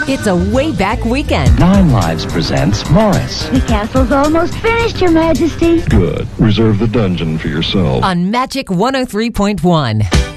It's a way-back weekend. Nine Lives presents Morris. The castle's almost finished, Your Majesty. Good. Reserve the dungeon for yourself. On Magic 103.1.